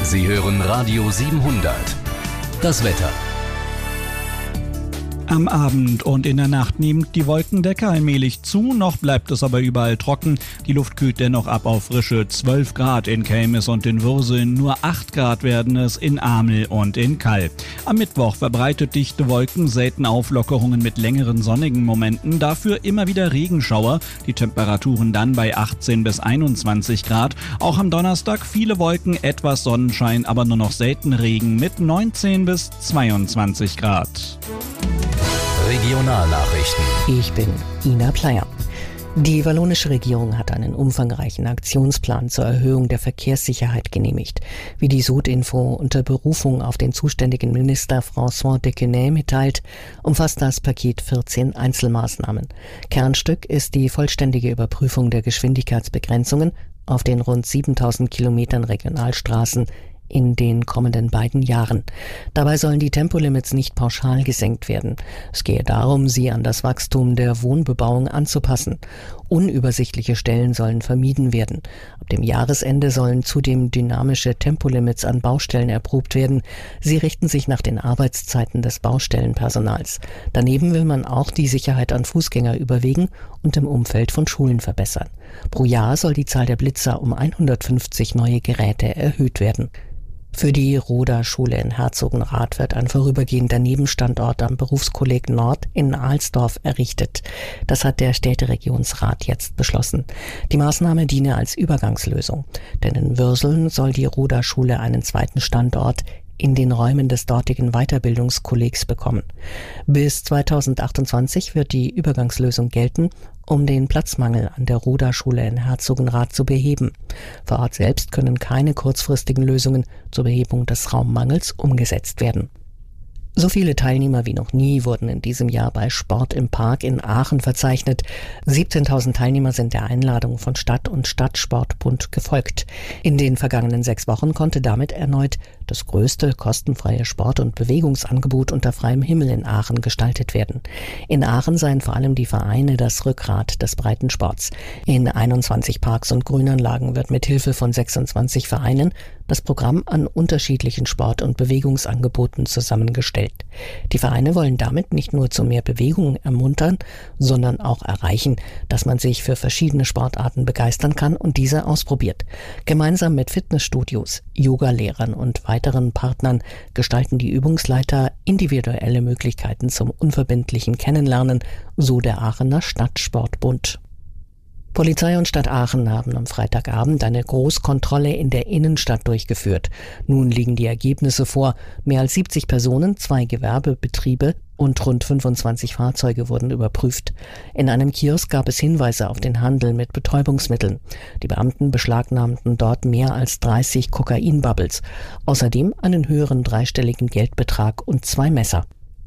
Sie hören Radio 700. Das Wetter. Am Abend und in der Nacht nimmt die Wolkendecke allmählich zu, noch bleibt es aber überall trocken. Die Luft kühlt dennoch ab auf frische 12 Grad in Kelmis und in Würseln, nur 8 Grad werden es in Amel und in Kall. Am Mittwoch verbreitet dichte Wolken, selten Auflockerungen mit längeren sonnigen Momenten, dafür immer wieder Regenschauer, die Temperaturen dann bei 18 bis 21 Grad. Auch am Donnerstag viele Wolken, etwas Sonnenschein, aber nur noch selten Regen mit 19 bis 22 Grad. Regionalnachrichten. Ich bin Ina Pleyer. Die wallonische Regierung hat einen umfangreichen Aktionsplan zur Erhöhung der Verkehrssicherheit genehmigt. Wie die Südinfo unter Berufung auf den zuständigen Minister François Dequenay mitteilt, umfasst das Paket 14 Einzelmaßnahmen. Kernstück ist die vollständige Überprüfung der Geschwindigkeitsbegrenzungen auf den rund 7000 Kilometern Regionalstraßen in den kommenden beiden Jahren. Dabei sollen die Tempolimits nicht pauschal gesenkt werden. Es gehe darum, sie an das Wachstum der Wohnbebauung anzupassen. Unübersichtliche Stellen sollen vermieden werden. Ab dem Jahresende sollen zudem dynamische Tempolimits an Baustellen erprobt werden. Sie richten sich nach den Arbeitszeiten des Baustellenpersonals. Daneben will man auch die Sicherheit an Fußgängerüberwegen und im Umfeld von Schulen verbessern. Pro Jahr soll die Zahl der Blitzer um 150 neue Geräte erhöht werden. Für die Roda-Schule in Herzogenrath wird ein vorübergehender Nebenstandort am Berufskolleg Nord in Alsdorf errichtet. Das hat der Städteregionsrat jetzt beschlossen. Die Maßnahme diene als Übergangslösung, denn in Würseln soll die Roda-Schule einen zweiten Standort in den Räumen des dortigen Weiterbildungskollegs bekommen. Bis 2028 wird die Übergangslösung gelten, um den Platzmangel an der Roda-Schule in Herzogenrath zu beheben. Vor Ort selbst können keine kurzfristigen Lösungen zur Behebung des Raummangels umgesetzt werden. So viele Teilnehmer wie noch nie wurden in diesem Jahr bei Sport im Park in Aachen verzeichnet. 17.000 Teilnehmer sind der Einladung von Stadt und Stadtsportbund gefolgt. In den vergangenen 6 Wochen konnte damit erneut das größte kostenfreie Sport- und Bewegungsangebot unter freiem Himmel in Aachen gestaltet werden. In Aachen seien vor allem die Vereine das Rückgrat des Breitensports. In 21 Parks und Grünanlagen wird mit Hilfe von 26 Vereinen das Programm an unterschiedlichen Sport- und Bewegungsangeboten zusammengestellt. Die Vereine wollen damit nicht nur zu mehr Bewegung ermuntern, sondern auch erreichen, dass man sich für verschiedene Sportarten begeistern kann und diese ausprobiert. Gemeinsam mit Fitnessstudios, Yogalehrern und weiteren Partnern gestalten die Übungsleiter individuelle Möglichkeiten zum unverbindlichen Kennenlernen, so der Aachener Stadtsportbund. Polizei und Stadt Aachen haben am Freitagabend eine Großkontrolle in der Innenstadt durchgeführt. Nun liegen die Ergebnisse vor. Mehr als 70 Personen, 2 Gewerbebetriebe und rund 25 Fahrzeuge wurden überprüft. In einem Kiosk gab es Hinweise auf den Handel mit Betäubungsmitteln. Die Beamten beschlagnahmten dort mehr als 30 Kokainbubbles. Außerdem einen höheren dreistelligen Geldbetrag und 2 Messer.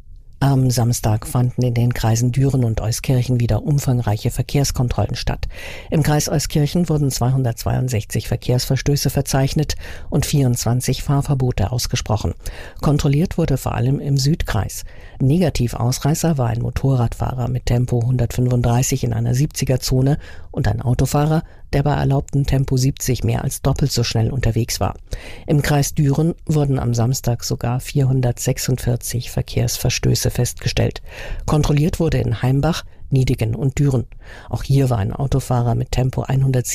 Am Samstag fanden in den Kreisen Düren und Euskirchen wieder umfangreiche Verkehrskontrollen statt. Im Kreis Euskirchen wurden 262 Verkehrsverstöße verzeichnet und 24 Fahrverbote ausgesprochen. Kontrolliert wurde vor allem im Südkreis. Negativausreißer war ein Motorradfahrer mit Tempo 135 in einer 70er-Zone und ein Autofahrer, der bei erlaubtem Tempo 70 mehr als doppelt so schnell unterwegs war. Im Kreis Düren wurden am Samstag sogar 446 Verkehrsverstöße festgestellt. Kontrolliert wurde in Heimbach, Niedigen und Düren. Auch hier war ein Autofahrer mit Tempo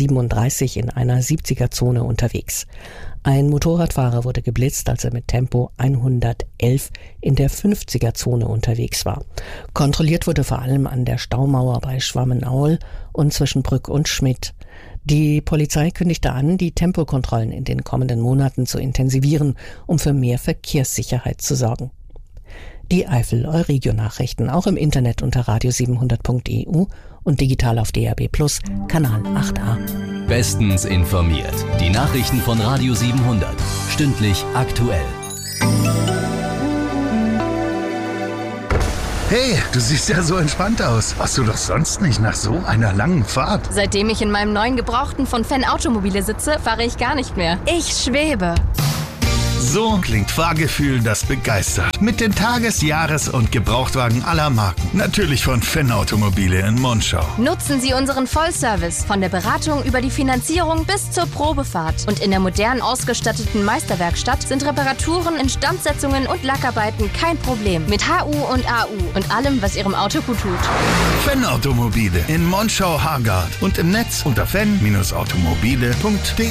137 in einer 70er-Zone unterwegs. Ein Motorradfahrer wurde geblitzt, als er mit Tempo 111 in der 50er-Zone unterwegs war. Kontrolliert wurde vor allem an der Staumauer bei Schwammenaul und zwischen Brück und Schmidt. Die Polizei kündigte an, die Tempokontrollen in den kommenden Monaten zu intensivieren, um für mehr Verkehrssicherheit zu sorgen. Die Eifel-Euregio-Nachrichten auch im Internet unter radio700.eu und digital auf DAB+, Kanal 8a. Bestens informiert. Die Nachrichten von Radio 700. Stündlich aktuell. Hey, du siehst ja so entspannt aus. Warst du doch sonst nicht nach so einer langen Fahrt? Seitdem ich in meinem neuen Gebrauchten von Fan Automobile sitze, fahre ich gar nicht mehr. Ich schwebe. So klingt Fahrgefühl, das begeistert. Mit den Tages-, Jahres- und Gebrauchtwagen aller Marken. Natürlich von Fenn Automobile in Monschau. Nutzen Sie unseren Vollservice von der Beratung über die Finanzierung bis zur Probefahrt. Und in der modern ausgestatteten Meisterwerkstatt sind Reparaturen, Instandsetzungen und Lackarbeiten kein Problem. Mit HU und AU und allem, was Ihrem Auto gut tut. Fenn Automobile in Monschau-Hargard und im Netz unter fenn-automobile.de.